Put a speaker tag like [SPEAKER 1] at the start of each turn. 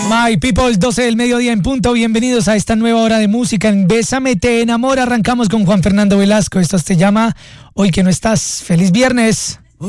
[SPEAKER 1] My people, 12 del mediodía en punto. Bienvenidos a esta nueva hora de música en Bésame, te enamora. Arrancamos con Juan Fernando Velasco. Esto se llama Hoy que no estás. ¡Feliz viernes!